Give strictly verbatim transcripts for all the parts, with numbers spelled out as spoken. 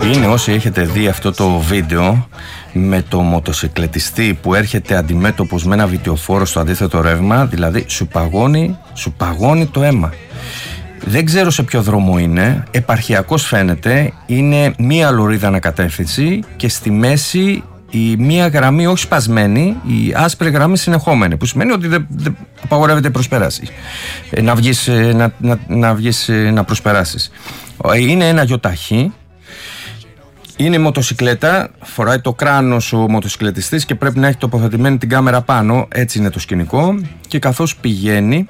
Είναι όσοι έχετε δει αυτό το βίντεο με το μοτοσυκλετιστή που έρχεται αντιμέτωπος με ένα βιτιοφόρο στο αντίθετο ρεύμα, δηλαδή σου παγώνει, σου παγώνει το αίμα. Δεν ξέρω σε ποιο δρόμο είναι, επαρχιακός φαίνεται, είναι μία λωρίδα ανακατεύθυνση και στη μέση η μία γραμμή όχι σπασμένη, η άσπρη γραμμή συνεχόμενη, που σημαίνει ότι δεν, δεν απαγορεύεται προσπέραση, να βγεις, να, να, να, βγεις, να προσπεράσεις. Είναι ένα γιοταχή, είναι μοτοσυκλέτα, φοράει το κράνος ο μοτοσυκλετιστής και πρέπει να έχει τοποθετημένη την κάμερα πάνω, έτσι είναι το σκηνικό, και καθώς πηγαίνει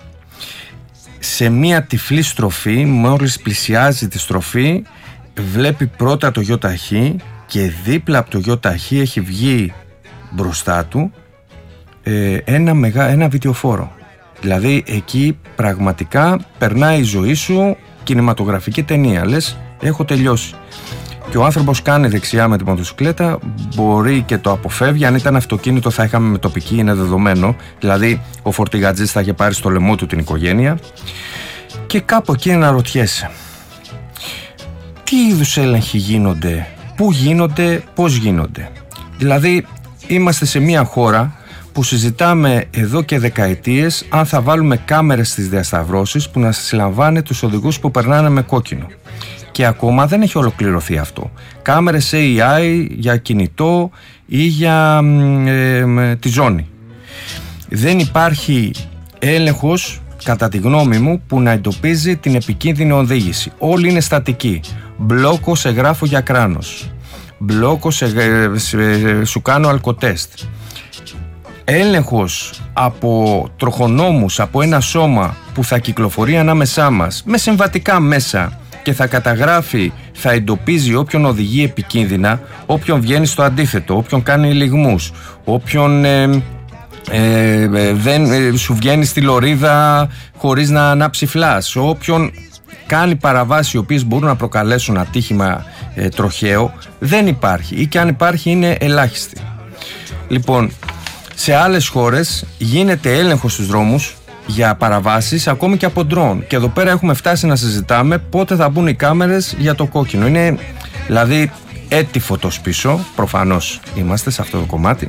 σε μία τυφλή στροφή, μόλις πλησιάζει τη στροφή, βλέπει πρώτα το γιοταχή και δίπλα από το γιοταχή έχει βγει μπροστά του ε, ένα, μεγά, ένα βιτιοφόρο. Δηλαδή εκεί πραγματικά περνάει η ζωή σου κινηματογραφική ταινία. Λες, έχω τελειώσει. Και ο άνθρωπος κάνει δεξιά με τη μοτοσυκλέτα, μπορεί και το αποφεύγει. Αν ήταν αυτοκίνητο θα είχαμε με τοπική, είναι δεδομένο. Δηλαδή ο φορτηγατζής θα είχε πάρει στο λαιμό του την οικογένεια. Και κάπου εκεί αναρωτιέσαι, τι είδους έλεγχοι γίνονται, πού γίνονται, πώς γίνονται. Δηλαδή είμαστε σε μια χώρα που συζητάμε εδώ και δεκαετίες αν θα βάλουμε κάμερες στις διασταυρώσεις που να συλλαμβάνει τους οδηγούς που περνάνε με κόκκινο. Και ακόμα δεν έχει ολοκληρωθεί αυτό. Κάμερες έι άι για κινητό ή για ε, τη ζώνη. Δεν υπάρχει έλεγχος, κατά τη γνώμη μου, που να εντοπίζει την επικίνδυνη οδήγηση. Όλοι είναι στατικοί. Μπλόκο σε γράφω για κράνος. Μπλόκο σε, σε, σου κάνω αλκοτέστ. Έλεγχος από τροχονόμους, από ένα σώμα που θα κυκλοφορεί ανάμεσά μας με συμβατικά μέσα και θα καταγράφει, θα εντοπίζει όποιον οδηγεί επικίνδυνα, όποιον βγαίνει στο αντίθετο, όποιον κάνει λιγμούς, όποιον ε, ε, ε, δεν ε, σου βγαίνει στη λωρίδα χωρίς να ανάψει φλας, όποιον κάνει παραβάσεις οι οποίες μπορούν να προκαλέσουν ατύχημα ε, τροχαίο, δεν υπάρχει, ή και αν υπάρχει είναι ελάχιστη. Λοιπόν, σε άλλες χώρες γίνεται έλεγχος στους δρόμους για παραβάσεις ακόμη και από ντρόν, και εδώ πέρα έχουμε φτάσει να συζητάμε πότε θα μπουν οι κάμερες για το κόκκινο. Είναι δηλαδή έτη φωτός πίσω, προφανώς είμαστε σε αυτό το κομμάτι.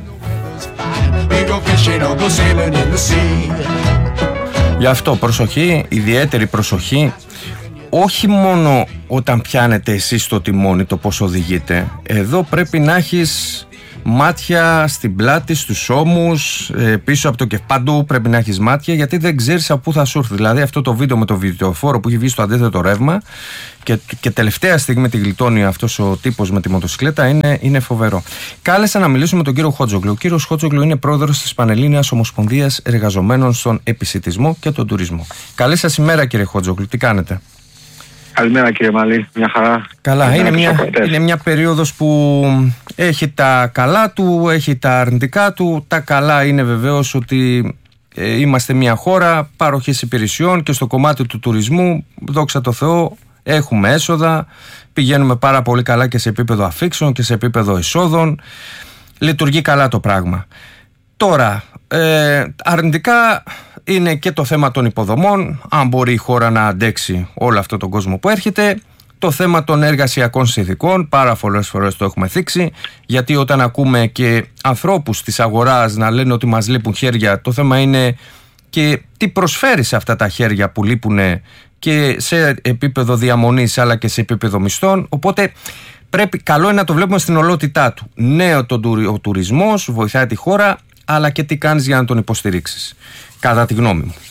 Γι' αυτό προσοχή, ιδιαίτερη προσοχή, όχι μόνο όταν πιάνετε εσείς στο τιμόνι το πώς οδηγείτε. Εδώ πρέπει να έχεις μάτια στην πλάτη, στους ώμους, πίσω από το κεφάλι, παντού πρέπει να έχεις μάτια, γιατί δεν ξέρεις από πού θα σου έρθει. Δηλαδή αυτό το βίντεο με το βιντεοφόρο που έχει βγει στο αντίθετο ρεύμα και, και τελευταία στιγμή τη γλιτώνει αυτός ο τύπος με τη μοτοσυκλέτα, είναι, είναι φοβερό. Κάλεσα να μιλήσουμε με τον κύριο Χότζογλου. Ο κύριος Χότζογλου είναι πρόεδρος της Πανελλήνιας Ομοσπονδίας Εργαζομένων στον Επισιτισμό και τον Τουρισμό. Καλή σας ημέρα, κύριε Χότζογλου, τι κάνετε? Καλημέρα, κύριε Μαλή, μια χαρά. Καλά, είναι μια, είναι μια περίοδος που έχει τα καλά του, έχει τα αρνητικά του. Τα καλά είναι βεβαίως ότι ε, είμαστε μια χώρα παροχής υπηρεσιών και στο κομμάτι του τουρισμού, δόξα τω Θεώ, έχουμε έσοδα, πηγαίνουμε πάρα πολύ καλά και σε επίπεδο αφήξεων και σε επίπεδο εισόδων, λειτουργεί καλά το πράγμα. Τώρα, ε, αρνητικά είναι και το θέμα των υποδομών, αν μπορεί η χώρα να αντέξει όλο αυτό τον κόσμο που έρχεται. Το θέμα των εργασιακών συνθηκών, πάρα πολλές φορές το έχουμε θίξει, γιατί όταν ακούμε και ανθρώπους της αγοράς να λένε ότι μας λείπουν χέρια, το θέμα είναι και τι προσφέρει σε αυτά τα χέρια που λείπουν και σε επίπεδο διαμονής αλλά και σε επίπεδο μισθών. Οπότε πρέπει, καλό είναι να το βλέπουμε στην ολότητά του. Ναι, ο, ο τουρισμός βοηθάει τη χώρα, αλλά και τι κάνεις για να τον υποστηρίξεις, κατά τη γνώμη μου.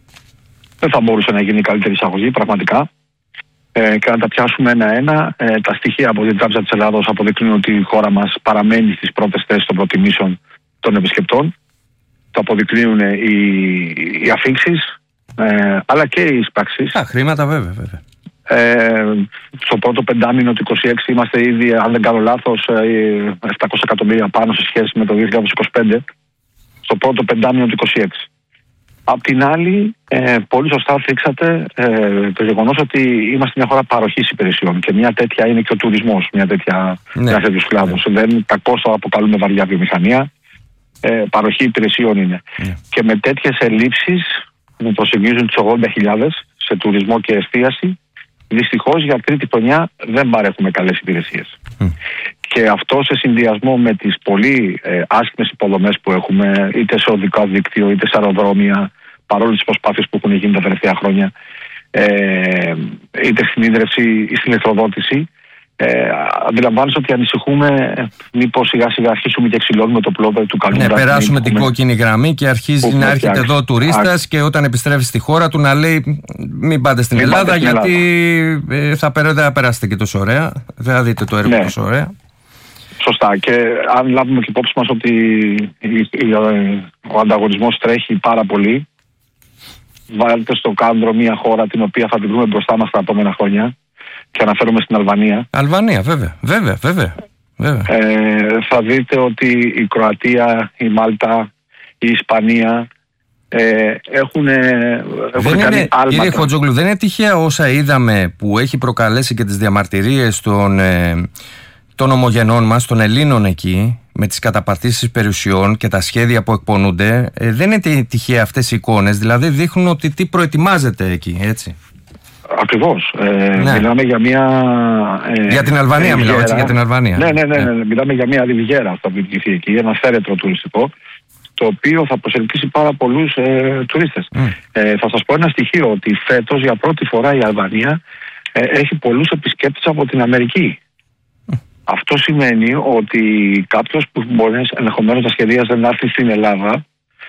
Δεν θα μπορούσε να γίνει καλύτερη εισαγωγή, πραγματικά. Ε, και να τα πιάσουμε ένα-ένα. Ε, τα στοιχεία από την Τράπεζα της Ελλάδος αποδεικνύουν ότι η χώρα μας παραμένει στις πρώτες θέσεις των προτιμήσεων των επισκεπτών. Το αποδεικνύουν οι, οι αφήξεις, ε, αλλά και οι εισπράξεις. Τα χρήματα, βέβαια, βέβαια. Ε, στο πρώτο πεντάμινο του είκοσι έξι είμαστε ήδη, αν δεν κάνω λάθος, επτακόσια εκατομμύρια πάνω σε σχέση με το δύο χιλιάδες είκοσι πέντε. Στο πρώτο πεντάμινο του είκοσι έξι. Απ' την άλλη, ε, πολύ σωστά θίξατε ε, το γεγονός ότι είμαστε μια χώρα παροχής υπηρεσιών και μια τέτοια είναι και ο τουρισμός, μια τέτοια ναι. κλάδος. Ναι. Δεν κακώς το αποκαλούμε βαριά βιομηχανία, ε, παροχή υπηρεσιών είναι. Ναι. Και με τέτοιες ελλείψεις που προσεγγίζουν τις ογδόντα χιλιάδες σε τουρισμό και εστίαση, Δυστυχώς για τρίτη χρονιά δεν παρέχουμε καλές υπηρεσίες. Mm. Και αυτό σε συνδυασμό με τις πολύ ε, άσχημες υποδομές που έχουμε, είτε σε οδικό δίκτυο είτε σε αεροδρόμια, παρόλο τις προσπάθειες που έχουν γίνει τα τελευταία χρόνια, ε, είτε στην ίδρυυση ή στην ηλεκτροδότηση, ε, αντιλαμβάνεσαι ότι ανησυχούμε μήπως σιγά σιγά αρχίσουμε και ξυλώνουμε το πλώδο του καλού. Ναι, περάσουμε την κόκκινη γραμμή και αρχίζει να έρχεται εδώ ο τουρίστας και όταν επιστρέφει στη χώρα του να λέει μην πάτε στην μην Ελλάδα, στην γιατί Ελλάδα. θα δεν περάσετε και τόσο ωραία, δεν θα δείτε το έργο ναι. τόσο ωραία. Σωστά. Και αν λάβουμε και υπόψη μας ότι ο ανταγωνισμός τρέχει πάρα πολύ, βάλτε στο κάδρο μια χώρα την οποία θα την βρούμε μπροστά μας τα επόμενα χρόνια, και αναφέρομαι στην Αλβανία. Αλβανία, βέβαια, βέβαια, βέβαια. βέβαια. Ε, θα δείτε ότι η Κροατία, η Μάλτα, η Ισπανία ε, έχουν, έχουν κάνει είναι, άλματα. Κύριε Χοτζόγλου, δεν είναι τυχαία όσα είδαμε που έχει προκαλέσει και τις διαμαρτυρίες των, ε, των ομογενών μας, των Ελλήνων εκεί, με τις καταπατήσεις περιουσιών και τα σχέδια που εκπονούνται. Ε, δεν είναι τυχαία αυτές οι εικόνες, δηλαδή δείχνουν ότι τι προετοιμάζεται εκεί, έτσι. Ακριβώς. Ε, ναι. Μιλάμε για μια. Ε, για την Αλβανία, ε, μιλάω έτσι, για την Αλβανία. Ναι, ναι, ναι. ναι, ναι. Μιλάμε για μια ριβιέρα που θα δημιουργηθεί εκεί, ένα θέρετρο τουριστικό, το οποίο θα προσελκύσει πάρα πολλούς ε, τουρίστες. Mm. Ε, θα σας πω ένα στοιχείο, ότι φέτος για πρώτη φορά η Αλβανία ε, έχει πολλούς επισκέπτες από την Αμερική. Mm. Αυτό σημαίνει ότι κάποιος που μπορεί ενδεχομένως να σχεδίαζε να έρθει στην Ελλάδα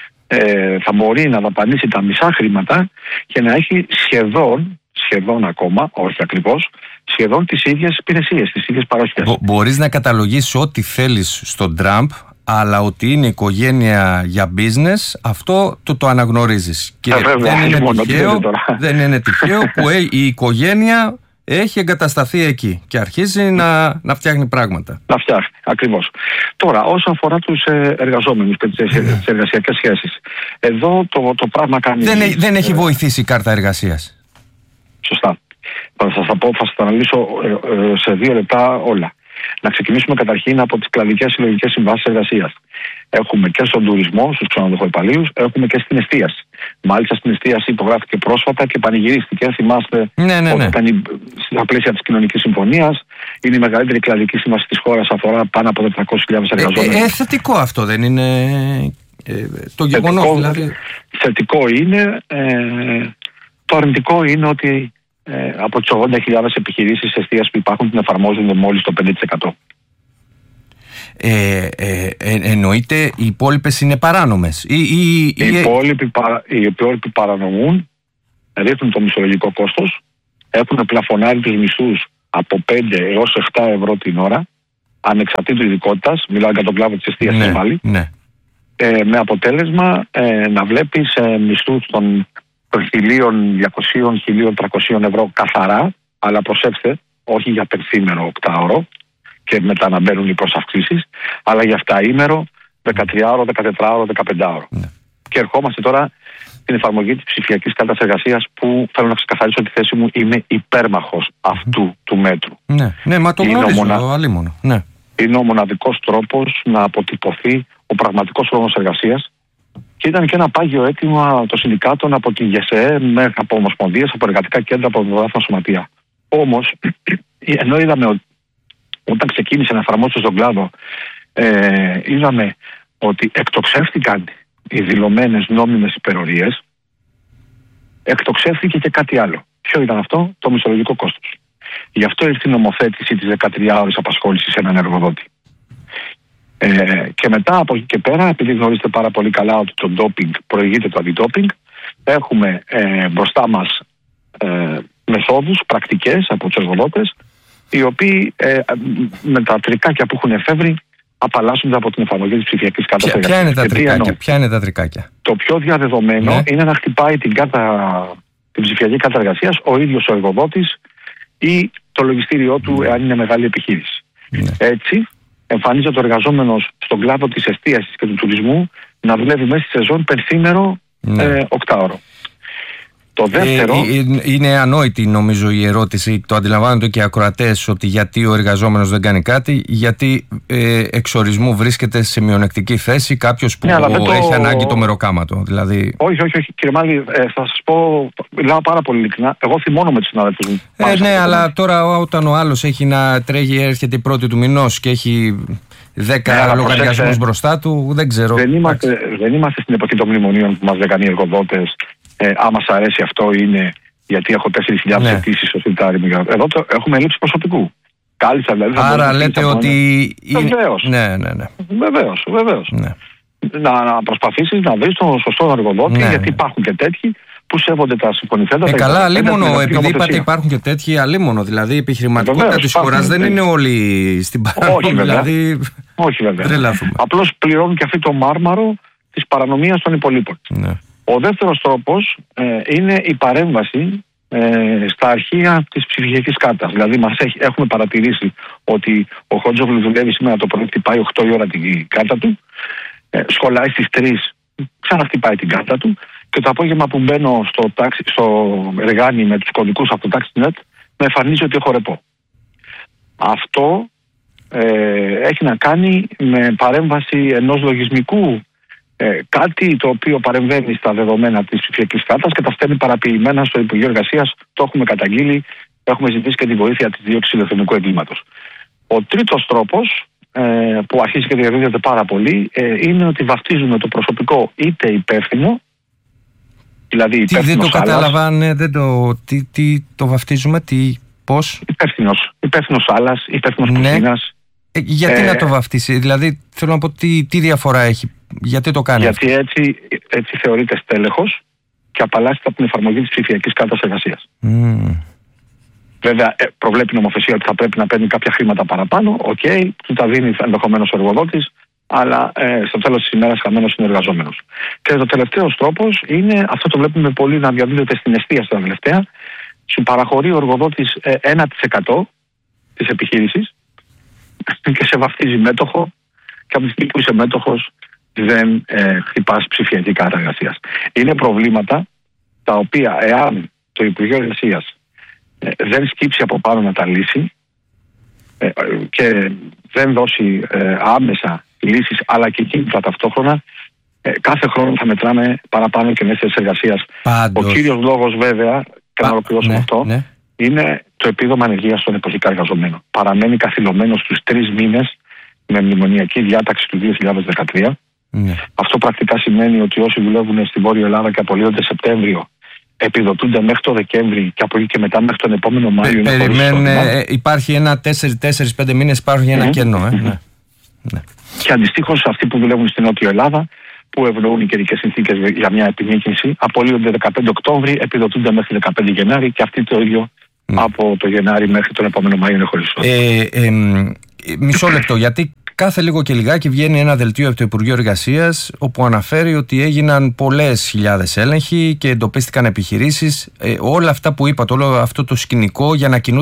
ε, θα μπορεί να δαπανίσει τα μισά χρήματα και να έχει σχεδόν. σχεδόν ακόμα, όχι ακριβώς, σχεδόν τις ίδιες υπηρεσίες, τις ίδιες παροχές. Μπο- μπορείς να καταλογίσεις ό,τι θέλεις στον Τραμπ, αλλά ότι είναι οικογένεια για business, αυτό το, το αναγνωρίζεις. Και ε, βέβαια, δεν, είναι μόνο τυχαίο, δεν είναι τυχαίο που η οικογένεια έχει εγκατασταθεί εκεί και αρχίζει να, να φτιάχνει πράγματα. Να φτιάχνει, ακριβώς. Τώρα, όσον αφορά τους εργαζόμενους και τις εργασιακές σχέσεις, εδώ το, το πράγμα κάνει... Δεν, ε, δεν έχει βοηθήσει η κάρτα εργασίας. Σωστά. Θα σας τα πω, θα σας τα αναλύσω ε, ε, σε δύο λεπτά όλα. Να ξεκινήσουμε καταρχήν από τις κλαδικές συλλογικές συμβάσεις εργασίας. Έχουμε και στον τουρισμό, στους ξενοδοχοϊπαλλήλους, έχουμε και στην εστίαση. Μάλιστα στην εστίαση υπογράφηκε πρόσφατα και πανηγυρίστηκε. Θυμάστε ναι, ναι, ναι. ότι ήταν στα πλαίσια της κοινωνικής συμφωνίας. Είναι η μεγαλύτερη κλαδική σύμβαση της χώρας, αφορά πάνω από τετρακόσιες χιλιάδες εργαζόμενους. Ε, ε, θετικό αυτό, δεν είναι ε, το γεγονός θετικό, δηλαδή. Θετικό είναι. Ε, το αρνητικό είναι ότι Ε, από τις ογδόντα χιλιάδες επιχειρήσεις εστίας που υπάρχουν την εφαρμόζονται μόλις το πέντε τοις εκατό. Ε, ε, ε, εννοείται οι υπόλοιπες είναι παράνομες. Οι, οι, οι, οι, υπόλοιποι, παρα, οι υπόλοιποι παρανομούν, ρίχνουν το μισθολογικό κόστος, έχουν πλαφωνάρει τους μισθούς από πέντε έως επτά ευρώ την ώρα, ανεξαρτήτου ειδικότητας, μιλάω για τον κλάδο της εστίας ναι, και πάλι, ναι. ε, με αποτέλεσμα ε, να βλέπεις ε, μισθούς των χίλια διακόσια με χίλια τριακόσια ευρώ καθαρά, αλλά προσέξτε, όχι για πενθήμερο οκτάωρο και μετά να μπαίνουν οι προσαυξήσεις, αλλά για εφταήμερο, δεκατριάωρο, δεκατετράωρο, δεκαπεντάωρο. Ναι. Και ερχόμαστε τώρα στην εφαρμογή της ψηφιακής κάρτας εργασίας, που θέλω να ξεκαθαρίσω τη θέση μου, είμαι υπέρμαχος αυτού του μέτρου. Ναι, ναι, μα το γνωρίζω, μονα... αλίμονο. Ναι. Είναι ο μοναδικός τρόπος να αποτυπωθεί ο πραγματικός χρόνος εργασίας. Και ήταν και ένα πάγιο αίτημα των συνδικάτων από τη ΓΕΣΕΕ, από ομοσπονδίες, από εργατικά κέντρα, από διδάφνα σωματεία. Όμως, ενώ είδαμε ότι όταν ξεκίνησε να εφαρμόζεται στον κλάδο, ε, είδαμε ότι εκτοξεύτηκαν οι δηλωμένες νόμιμες υπερορίες, εκτοξεύτηκε και κάτι άλλο. Ποιο ήταν αυτό? Το μισθολογικό κόστος. Γι' αυτό ήρθε η νομοθέτηση της δεκατριάωρης απασχόλησης σε έναν εργοδότη. Ε, και μετά από εκεί και πέρα, επειδή γνωρίζετε πάρα πολύ καλά ότι το ντόπινγκ προηγείται το αντιτόπινγκ, έχουμε ε, μπροστά μας ε, μεθόδους, πρακτικές από τους εργοδότες, οι οποίοι ε, με τα τρικάκια που έχουν εφεύρει απαλλάσσονται από την εφαρμογή της ψηφιακής κάρτας εργασίας. Ποια είναι τα τρικάκια, ποια είναι τα τρικάκια? Το πιο διαδεδομένο ναι. είναι να χτυπάει την, κάρτα, την ψηφιακή κάρτα εργασίας ο ίδιος ο εργοδότης ή το λογιστήριό του, εάν είναι μεγάλη επιχείρηση. Ναι. Έτσι, εμφανίζεται ο εργαζόμενος στον κλάδο της εστίασης και του τουρισμού να δουλεύει μέσα στη σεζόν πενθήμερο ναι. ε, οκτάωρο. Το δεύτερο. Ε, ε, είναι ανόητη νομίζω η ερώτηση, το αντιλαμβάνονται και οι ακροατές, ότι γιατί ο εργαζόμενος δεν κάνει κάτι, γιατί ε, εξορισμού βρίσκεται σε μειονεκτική θέση κάποιος που ναι, το... έχει ανάγκη το μεροκάματο. Δηλαδή... Όχι, όχι, όχι. Κύριε Μάλη, ε, θα σας πω, μιλάω πάρα πολύ ειλικρινά. Εγώ θυμώνω με τους συναδέλφους μου. Ε, ναι, αλλά το... τώρα όταν ο άλλος έχει να τρέχει, έρχεται η πρώτη του μηνός και έχει δέκα ναι, λογαριασμούς μπροστά του, δεν ξέρω. Δεν είμαστε, δεν είμαστε στην εποχή των μνημονίων που μας λέγανε οι εργοδότες. Ε, άμα σ' αρέσει αυτό είναι γιατί έχω τέσσερις χιλιάδες ναι. αιτήσεις στο σιρτάρι μου. Εδώ το, έχουμε έλλειψη προσωπικού. Κάλυψα δηλαδή. Άρα λέτε ότι. Είναι... Βεβαίως. Ναι, ναι, ναι. Βεβαίως, βεβαίως. Ναι. Να, να προσπαθήσεις να βρεις τον σωστό εργοδότη, ναι. γιατί υπάρχουν και τέτοιοι που σέβονται τα συμφωνηθέντα. Ε, καλά, αλίμονο, επειδή είπατε υπάρχουν και τέτοιοι, αλίμονο. Δηλαδή η επιχειρηματικότητα της χώρας δεν είναι όλοι στην παράνομη. Δηλαδή. Όχι, βέβαια. Απλώς πληρώνουν και αυτή το μάρμαρο της παρανομίας των υπολείπων. Ναι. Ο δεύτερος τρόπος ε, είναι η παρέμβαση ε, στα αρχεία της ψηφιακής κάρτας. Δηλαδή μας έχει, έχουμε παρατηρήσει ότι ο Χόντζογλου δουλεύει σήμερα το πρωί, χτυπάει οκτώ η ώρα την κάρτα του, ε, σχολάει στις τρεις, ξαναχτυπάει την κάρτα του και το απόγευμα που μπαίνω στο, τάξη, στο εργάνι με τους κωδικούς από το TaxiNet με εμφανίζει ότι έχω ρεπό. Αυτό ε, έχει να κάνει με παρέμβαση ενός λογισμικού. Ε, κάτι το οποίο παρεμβαίνει στα δεδομένα της ψηφιακής κάρτας και τα στέλνει παραποιημένα στο Υπουργείο Εργασίας. Το έχουμε καταγγείλει, έχουμε ζητήσει και τη βοήθεια της δίωξης ηλεκτρονικού εγκλήματος. Ο τρίτος τρόπος, ε, που αρχίζει και διαδίδεται πάρα πολύ, ε, είναι ότι βαφτίζουμε το προσωπικό είτε υπεύθυνο, δηλαδή υπεύθυνος. Τι δεν το κατάλαβα, ναι, δεν το, τι, τι το βαφτίζουμε, τι, πώς. Υπεύθυνος, υπεύθυνος άλλας, υπεύθυνος ναι. κουζίνας. Ε, γιατί ε, να το βαφτίσει, δηλαδή θέλω να πω τι, τι διαφορά έχει. Γιατί το κάνει Γιατί αυτό? έτσι, έτσι θεωρείται στέλεχος και απαλλάσσεται από την εφαρμογή της ψηφιακής κάρτας εργασίας. Mm. Βέβαια, ε, προβλέπει η νομοθεσία ότι θα πρέπει να παίρνει κάποια χρήματα παραπάνω. Οκ, okay, του τα δίνει ενδεχομένως ο εργοδότης, αλλά ε, στο τέλος της ημέρας χαμένος είναι ο εργαζόμενος. Και το τελευταίο τρόπος είναι, αυτό το βλέπουμε πολύ να διαδίδεται στην εστίαση τα τελευταία, σου παραχωρεί ο εργοδότης ε, ένα τοις εκατό της επιχείρησης και σε βαφτίζει μέτοχο, και από τη στιγμή που είσαι μέτοχος δεν ε, χτυπάς ψηφιακή κάρτα εργασίας. Είναι προβλήματα τα οποία εάν το Υπουργείο Εργασίας ε, δεν σκύψει από πάνω να τα λύσει ε, και δεν δώσει ε, άμεσα λύσεις αλλά και κίνητρα ταυτόχρονα, ε, κάθε χρόνο θα μετράμε παραπάνω και νέες θέσεις εργασίας. Ο κύριος λόγος βέβαια, και να ολοκληρώσουμε ναι, αυτό, ναι. είναι το επίδομα ανεργίας των εποχικά εργαζομένων. Παραμένει καθυλωμένο στους τρεις μήνες με μνημονιακή διάταξη του δύο χιλιάδες δεκατρία. Ναι. Αυτό πρακτικά σημαίνει ότι όσοι δουλεύουν στη Βόρεια Ελλάδα και απολύονται Σεπτέμβριο επιδοτούνται μέχρι το Δεκέμβρη και από εκεί και μετά μέχρι τον επόμενο Μάιο. Πε, περιμένε, υπάρχει ένα τέσσερις πέντε μήνες, υπάρχει ένα mm-hmm. κενό. Ε. Mm-hmm. Ναι. Ναι. Και αντιστοίχως αυτοί που δουλεύουν στην Νότια Ελλάδα, που ευνοούν οι καιρικές συνθήκες για μια επιμήκυνση, απολύονται δεκαπέντε Οκτώβρη, επιδοτούνται μέχρι δεκαπέντε Γενάρη και αυτοί το ίδιο mm. από το Γενάρη μέχρι τον επόμενο Μάιο είναι χωρίς ε, ε, ε, Μισό λεπτό, γιατί κάθε λίγο και λιγάκι βγαίνει ένα δελτίο από το Υπουργείο Εργασίας όπου αναφέρει ότι έγιναν πολλές χιλιάδες έλεγχοι και εντοπίστηκαν επιχειρήσεις. Ε, όλα αυτά που είπατε, όλο αυτό το σκηνικό για να κινούνται